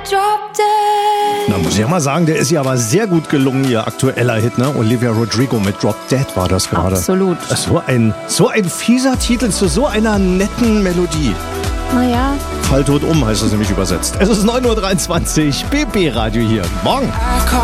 Na, muss ich ja mal sagen, der ist ja aber sehr gut gelungen, ihr aktueller Hit, ne? Olivia Rodrigo mit Drop Dead war das gerade. Absolut. So ein fieser Titel zu so einer netten Melodie. Naja. Fall tot um heißt es nämlich übersetzt. Es ist 9:23 Uhr, BB Radio hier. Morgen.